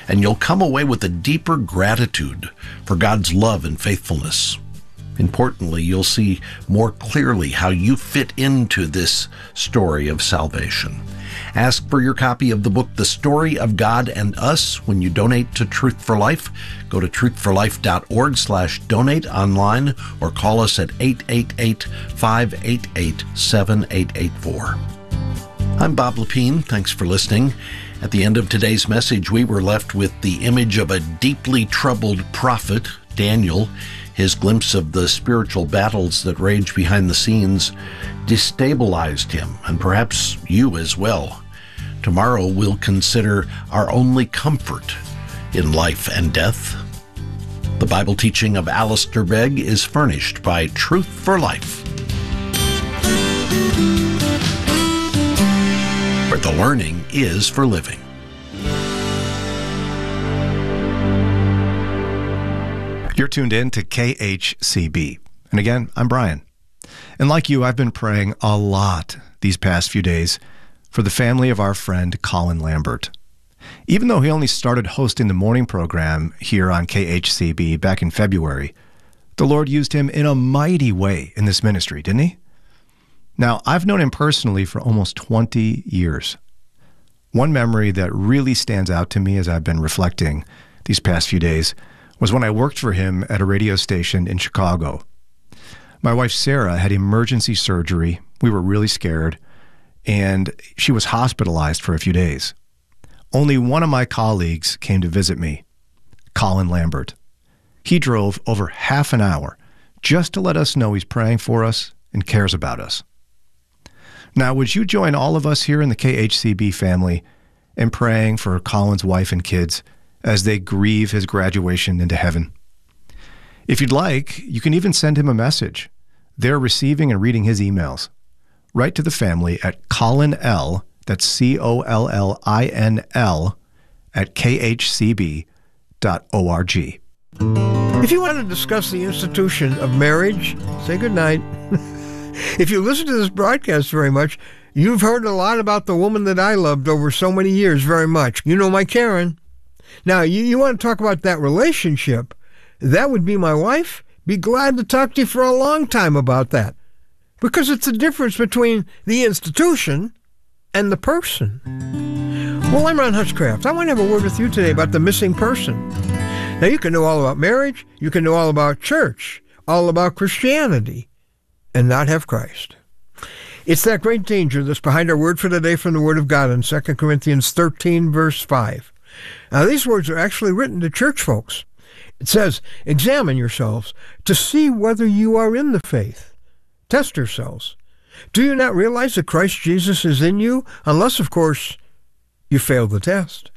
and you'll come away with a deeper gratitude for God's love and faithfulness. Importantly, you'll see more clearly how you fit into this story of salvation. Ask for your copy of the book, The Story of God and Us, when you donate to Truth for Life. Go to truthforlife.org/donate online or call us at 888-588-7884. I'm Bob Lepine. Thanks for listening. At the end of today's message, we were left with the image of a deeply troubled prophet, Daniel. His glimpse of the spiritual battles that rage behind the scenes destabilized him, and perhaps you as well. Tomorrow we'll consider our only comfort in life and death. The Bible teaching of Alistair Begg is furnished by Truth for Life, where the learning is for living. You're tuned in to KHCB. And again, I'm Brian. And like you, I've been praying a lot these past few days for the family of our friend Colin Lambert. Even though he only started hosting the morning program here on KHCB back in February, the Lord used him in a mighty way in this ministry, didn't he? Now, I've known him personally for almost 20 years. One memory that really stands out to me as I've been reflecting these past few days was when I worked for him at a radio station in Chicago. My wife, Sarah, had emergency surgery. We were really scared, and she was hospitalized for a few days. Only one of my colleagues came to visit me, Colin Lambert. He drove over half an hour just to let us know he's praying for us and cares about us. Now, would you join all of us here in the KHCB family in praying for Colin's wife and kids as they grieve his graduation into heaven? If you'd like, you can even send him a message. They're receiving and reading his emails. Write to the family at CollinL, that's COLLINL, at khcb.org. If you want to discuss the institution of marriage, say goodnight. If you listen to this broadcast very much, you've heard a lot about the woman that I loved over so many years very much. You know my Karen. Now, you want to talk about that relationship, that would be my wife. Be glad to talk to you for a long time about that. Because it's the difference between the institution and the person. Well, I'm Ron Hutchcraft. I want to have a word with you today about the missing person. Now, you can know all about marriage, you can know all about church, all about Christianity, and not have Christ. It's that great danger that's behind our word for today from the Word of God in 2 Corinthians 13, verse 5. Now, these words are actually written to church folks. It says, examine yourselves to see whether you are in the faith. Test yourselves. Do you not realize that Christ Jesus is in you? Unless, of course, you failed the test.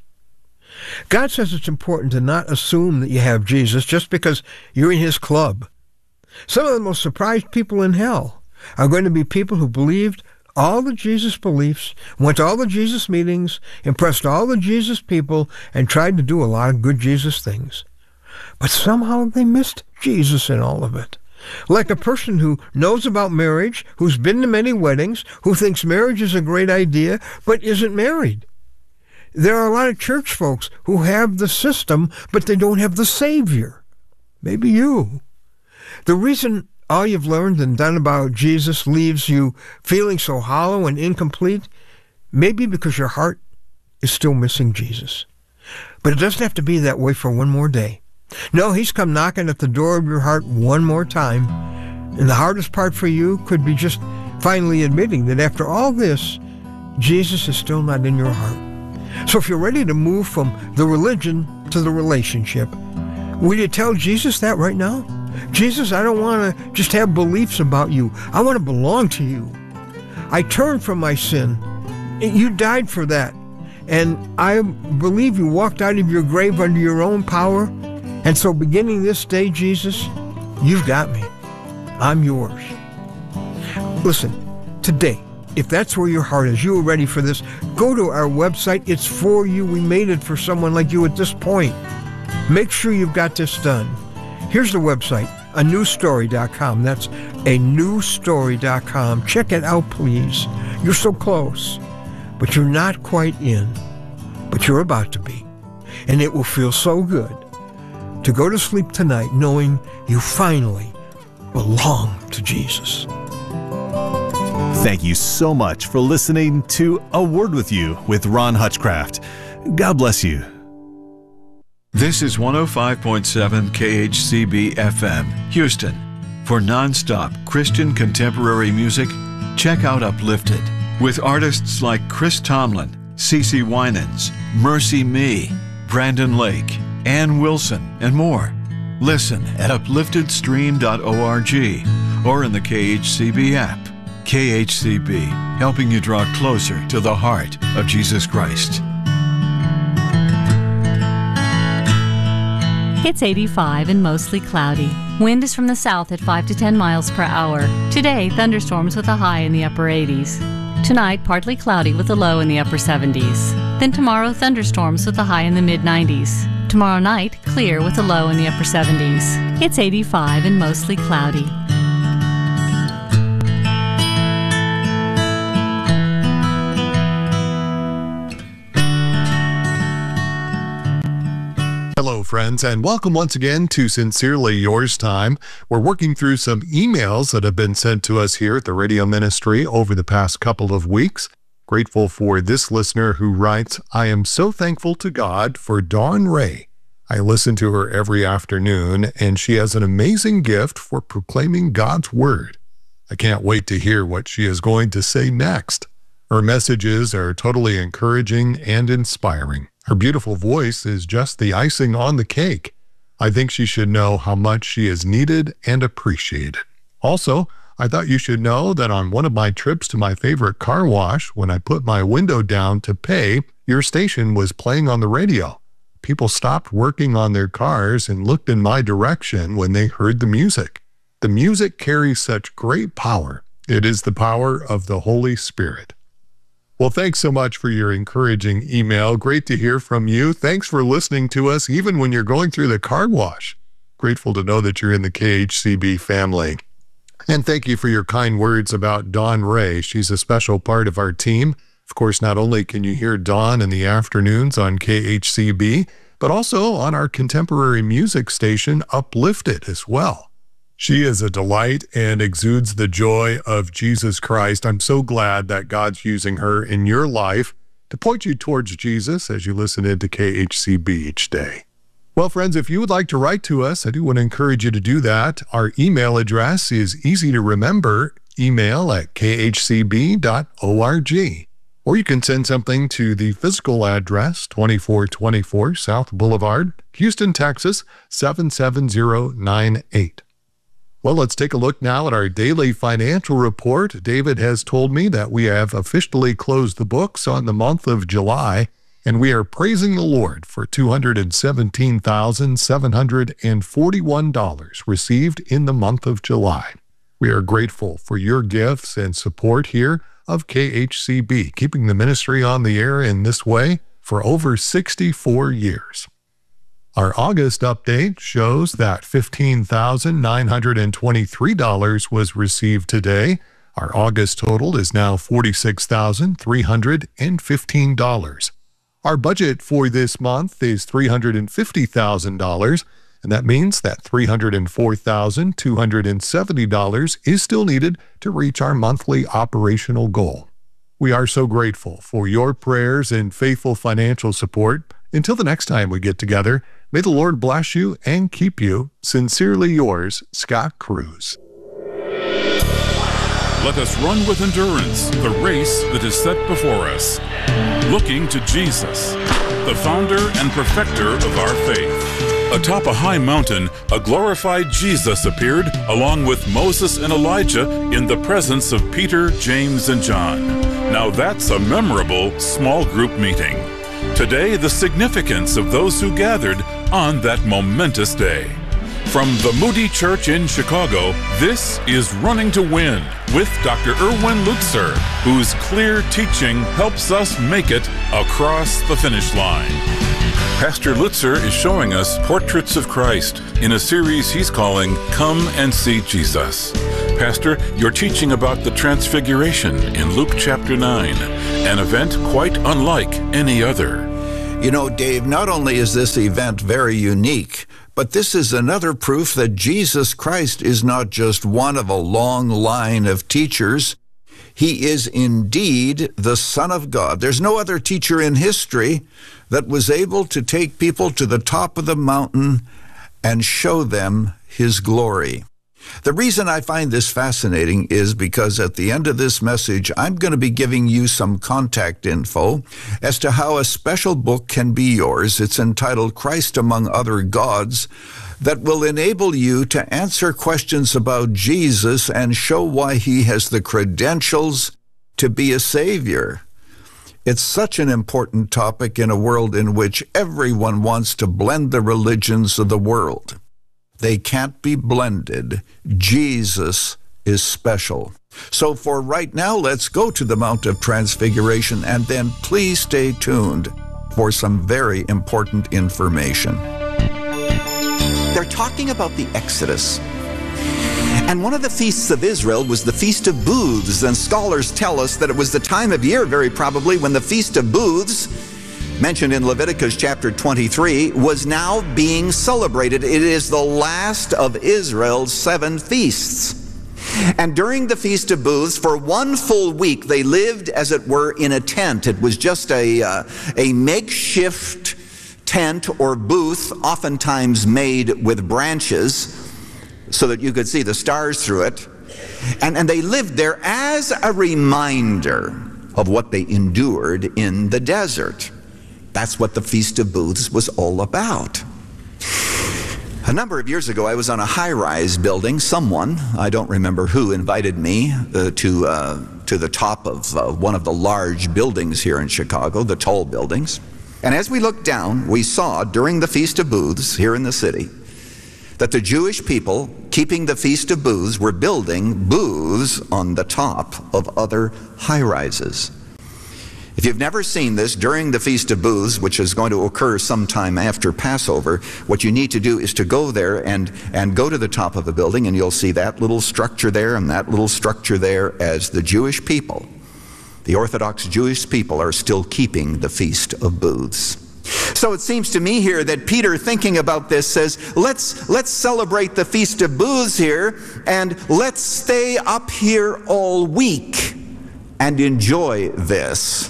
God says it's important to not assume that you have Jesus just because you're in his club. Some of the most surprised people in hell are going to be people who believed all the Jesus beliefs, went to all the Jesus meetings, impressed all the Jesus people, and tried to do a lot of good Jesus things. But somehow they missed Jesus in all of it. Like a person who knows about marriage, who's been to many weddings, who thinks marriage is a great idea, but isn't married. There are a lot of church folks who have the system, but they don't have the Savior. Maybe you. The reason all you've learned and done about Jesus leaves you feeling so hollow and incomplete may be because your heart is still missing Jesus. But it doesn't have to be that way for one more day. No, he's come knocking at the door of your heart one more time. And the hardest part for you could be just finally admitting that after all this, Jesus is still not in your heart. So if you're ready to move from the religion to the relationship, will you tell Jesus that right now? Jesus, I don't want to just have beliefs about you. I want to belong to you. I turn from my sin. You died for that. And I believe you walked out of your grave under your own power. And so beginning this day, Jesus, you've got me. I'm yours. Listen, today, if that's where your heart is, you are ready for this, go to our website. It's for you. We made it for someone like you at this point. Make sure you've got this done. Here's the website, anewstory.com. That's anewstory.com. Check it out, please. You're so close, but you're not quite in, but you're about to be. And it will feel so good to go to sleep tonight knowing you finally belong to Jesus. Thank you so much for listening to A Word With You with Ron Hutchcraft. God bless you. This is 105.7 KHCB FM, Houston. For non-stop Christian contemporary music, check out Uplifted with artists like Chris Tomlin, CeCe Winans, Mercy Me, Brandon Lake, Ann Wilson, and more. Listen at upliftedstream.org or in the KHCB app. KHCB, helping you draw closer to the heart of Jesus Christ. It's 85 and mostly cloudy. Wind is from the south at 5 to 10 miles per hour. Today, thunderstorms with a high in the upper 80s. Tonight, partly cloudy with a low in the upper 70s. Then tomorrow, thunderstorms with a high in the mid-90s. Tomorrow night, clear with a low in the upper 70s. It's 85 and mostly cloudy. Hello, friends, and welcome once again to Sincerely Yours Time. We're working through some emails that have been sent to us here at the radio ministry over the past couple of weeks. Grateful for this listener who writes, I am so thankful to God for Dawn Ray. I listen to her every afternoon, and she has an amazing gift for proclaiming God's Word. I can't wait to hear what she is going to say next. Her messages are totally encouraging and inspiring. Her beautiful voice is just the icing on the cake. I think she should know how much she is needed and appreciated. Also, I thought you should know that on one of my trips to my favorite car wash, when I put my window down to pay, your station was playing on the radio. People stopped working on their cars and looked in my direction when they heard the music. The music carries such great power. It is the power of the Holy Spirit. Well, thanks so much for your encouraging email. Great to hear from you. Thanks for listening to us even when you're going through the car wash. Grateful to know that you're in the KHCB family. And thank you for your kind words about Dawn Ray. She's a special part of our team. Of course, not only can you hear Dawn in the afternoons on KHCB, but also on our contemporary music station, Uplifted, as well. She is a delight and exudes the joy of Jesus Christ. I'm so glad that God's using her in your life to point you towards Jesus as you listen into KHCB each day. Well, friends, if you would like to write to us, I do want to encourage you to do that. Our email address is easy to remember, email@khcb.org. Or you can send something to the physical address, 2424 South Boulevard, Houston, Texas, 77098. Well, let's take a look now at our daily financial report. David has told me that we have officially closed the books on the month of July, and we are praising the Lord for $217,741 received in the month of July. We are grateful for your gifts and support here of KHCB, keeping the ministry on the air in this way for over 64 years. Our August update shows that $15,923 was received today. Our August total is now $46,315. Our budget for this month is $350,000, and that means that $304,270 is still needed to reach our monthly operational goal. We are so grateful for your prayers and faithful financial support. Until the next time we get together, may the Lord bless you and keep you. Sincerely yours, Scott Cruz. Let us run with endurance the race that is set before us, looking to Jesus, the founder and perfecter of our faith. Atop a high mountain, a glorified Jesus appeared along with Moses and Elijah in the presence of Peter, James, and John. Now that's a memorable small group meeting. Today, the significance of those who gathered on that momentous day. From the Moody Church in Chicago, this is Running to Win with Dr. Erwin Lutzer, whose clear teaching helps us make it across the finish line. Pastor Lutzer is showing us portraits of Christ in a series he's calling Come and See Jesus. Pastor, you're teaching about the Transfiguration in Luke chapter 9, an event quite unlike any other. You know, Dave, not only is this event very unique, but this is another proof that Jesus Christ is not just one of a long line of teachers. He is indeed the Son of God. There's no other teacher in history that was able to take people to the top of the mountain and show them his glory. The reason I find this fascinating is because at the end of this message, I'm going to be giving you some contact info as to how a special book can be yours. It's entitled Christ Among Other Gods, that will enable you to answer questions about Jesus and show why he has the credentials to be a savior. It's such an important topic in a world in which everyone wants to blend the religions of the world. They can't be blended. Jesus is special. So for right now, let's go to the Mount of Transfiguration, and then please stay tuned for some very important information. They're talking about the Exodus. And one of the feasts of Israel was the Feast of Booths, and scholars tell us that it was the time of year, very probably, when the Feast of Booths, mentioned in Leviticus chapter 23, was now being celebrated. It is the last of Israel's 7 feasts. And during the Feast of Booths, for 1 full week, they lived, as it were, in a tent. It was just a makeshift tent or booth, oftentimes made with branches, so that you could see the stars through it. And they lived there as a reminder of what they endured in the desert. That's what the Feast of Booths was all about. A number of years ago, I was on a high-rise building. Someone, I don't remember who, invited me to the top of one of the large buildings here in Chicago, the tall buildings. And as we looked down, we saw during the Feast of Booths here in the city that the Jewish people keeping the Feast of Booths were building booths on the top of other high-rises. If you've never seen this, during the Feast of Booths, which is going to occur sometime after Passover, what you need to do is to go there and go to the top of the building, and you'll see that little structure there and that little structure there, as the Jewish people, the Orthodox Jewish people, are still keeping the Feast of Booths. So it seems to me here that Peter, thinking about this, says, let's celebrate the Feast of Booths here, and let's stay up here all week and enjoy this.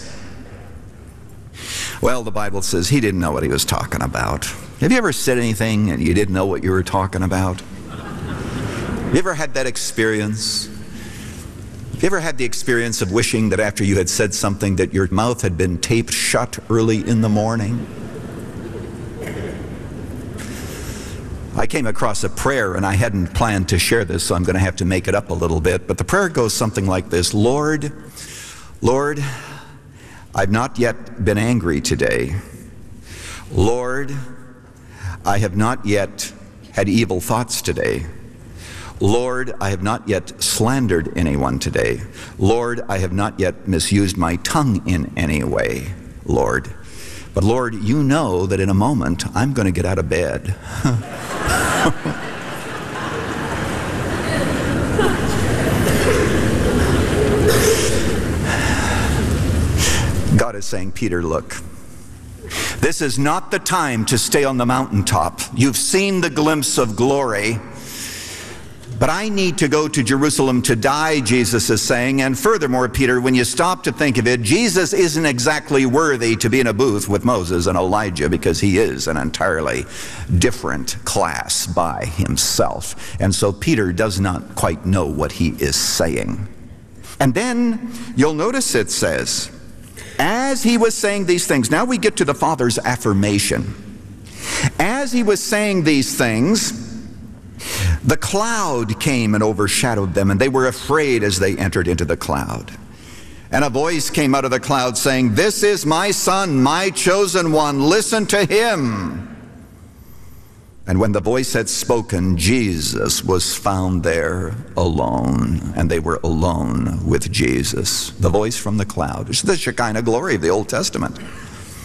Well, the Bible says he didn't know what he was talking about. Have you ever said anything and you didn't know what you were talking about? Have you ever had that experience? Have you ever had the experience of wishing that after you had said something that your mouth had been taped shut early in the morning? I came across a prayer, and I hadn't planned to share this, so I'm going to have to make it up a little bit. But the prayer goes something like this: Lord, I've not yet been angry today. Lord, I have not yet had evil thoughts today. Lord, I have not yet slandered anyone today. Lord, I have not yet misused my tongue in any way, Lord. But Lord, you know that in a moment I'm going to get out of bed. God is saying, Peter, look, this is not the time to stay on the mountaintop. You've seen the glimpse of glory, but I need to go to Jerusalem to die, Jesus is saying. And furthermore, Peter, when you stop to think of it, Jesus isn't exactly worthy to be in a booth with Moses and Elijah, because he is an entirely different class by himself. And so Peter does not quite know what he is saying. And then you'll notice it says, as he was saying these things, now we get to the Father's affirmation. As he was saying these things, the cloud came and overshadowed them, and they were afraid as they entered into the cloud. And a voice came out of the cloud saying, "This is my Son, my chosen one. Listen to him." And when the voice had spoken, Jesus was found there alone, and they were alone with Jesus. The voice from the cloud. It's the Shekinah glory of the Old Testament.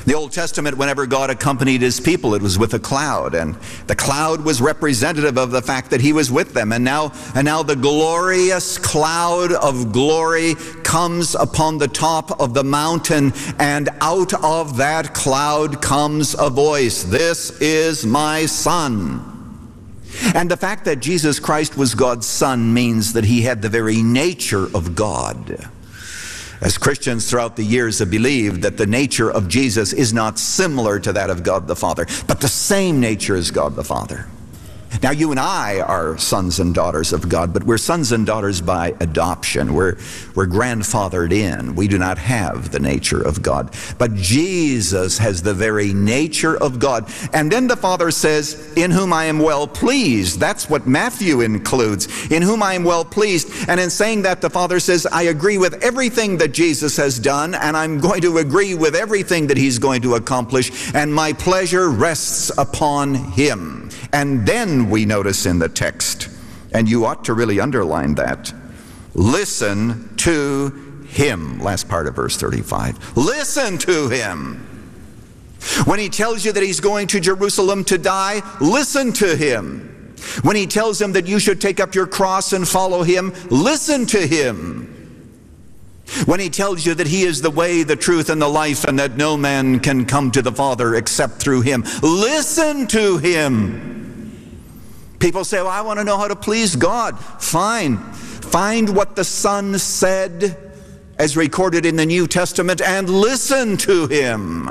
The Old Testament, whenever God accompanied his people, it was with a cloud, and the cloud was representative of the fact that he was with them. And now the glorious cloud of glory comes upon the top of the mountain, and out of that cloud comes a voice, "This is my Son." And the fact that Jesus Christ was God's Son means that he had the very nature of God. As Christians throughout the years have believed that the nature of Jesus is not similar to that of God the Father, but the same nature as God the Father. Now, you and I are sons and daughters of God, but we're sons and daughters by adoption. We're grandfathered in. We do not have the nature of God. But Jesus has the very nature of God. And then the Father says, "In whom I am well pleased." That's what Matthew includes. "In whom I am well pleased." And in saying that, the Father says, I agree with everything that Jesus has done, and I'm going to agree with everything that he's going to accomplish, and my pleasure rests upon him. And then we notice in the text, and you ought to really underline that, listen to him. Last part of verse 35. Listen to him. When he tells you that he's going to Jerusalem to die, listen to him. When he tells him that you should take up your cross and follow him, listen to him. When he tells you that he is the way, the truth, and the life, and that no man can come to the Father except through him, listen to him. People say, well, I want to know how to please God. Fine. Find what the Son said as recorded in the New Testament and listen to him.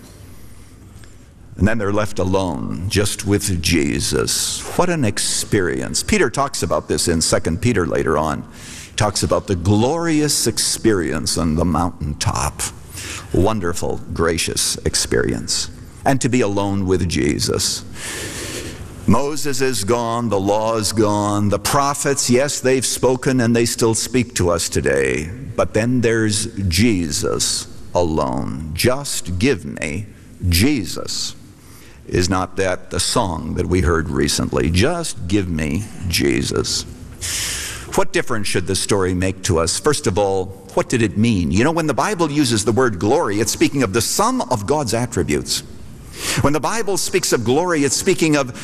And then they're left alone, just with Jesus. What an experience. Peter talks about this in 2 Peter later on. He talks about the glorious experience on the mountaintop. Wonderful, gracious experience. And to be alone with Jesus. Moses is gone, the law is gone, the prophets, yes, they've spoken and they still speak to us today. But then there's Jesus alone. Just give me Jesus. Is not that the song that we heard recently? Just give me Jesus. What difference should this story make to us? First of all, what did it mean? You know, when the Bible uses the word glory, it's speaking of the sum of God's attributes. When the Bible speaks of glory, it's speaking of